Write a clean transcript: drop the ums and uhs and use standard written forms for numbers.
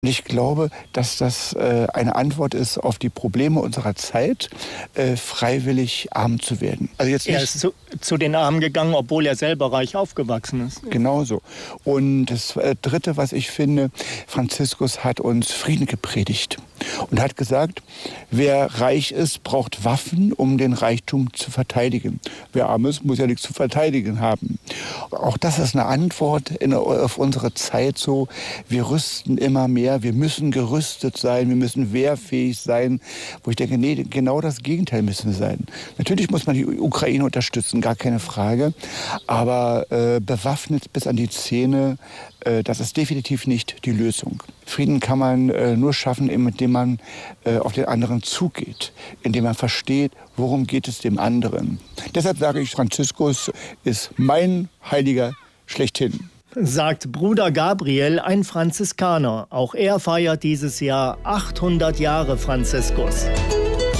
Ich glaube, dass das eine Antwort ist auf die Probleme unserer Zeit, freiwillig arm zu werden. Also jetzt Er ist zu den Armen gegangen, obwohl er selber reich aufgewachsen ist. Genauso. Und das Dritte, was ich finde, Franziskus hat uns Frieden gepredigt und hat gesagt, wer reich ist, braucht Waffen, um den Reichtum zu verteidigen. Wer arm ist, muss ja nichts zu verteidigen haben. Auch das ist eine Antwort auf unsere Zeit so. Wir rüsten immer mehr, wir müssen gerüstet sein, wir müssen wehrfähig sein. Wo ich denke, nee, genau das Gegenteil müssen wir sein. Natürlich muss man die Ukraine unterstützen, gar keine Frage. Aber bewaffnet bis an die Zähne, das ist definitiv nicht die Lösung. Frieden kann man nur schaffen, indem man auf den anderen zugeht, indem man versteht, worum geht es dem anderen. Deshalb sage ich, Franziskus ist mein Heiliger schlechthin. Sagt Bruder Gabriel, ein Franziskaner. Auch er feiert dieses Jahr 800 Jahre Franziskus.